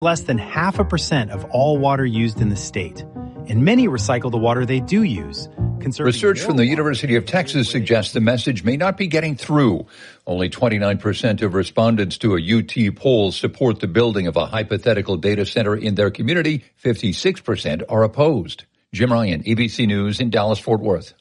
less than 0.5% of all water used in the state, and many recycle the water they do use. Research from the University of Texas suggests the message may not be getting through. Only 29% of respondents to a UT poll support the building of a hypothetical data center in their community. 56% are opposed. Jim Ryan, ABC News in Dallas-Fort Worth.